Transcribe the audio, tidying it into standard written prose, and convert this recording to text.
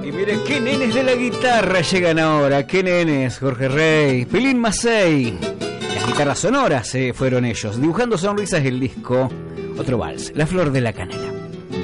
Y miren qué nenes de la guitarra llegan ahora. Qué nenes, Jorge Rey, Pelín Macei. Las guitarras sonoras fueron ellos. Dibujando sonrisas, el disco. Otro vals, La Flor de la Canela.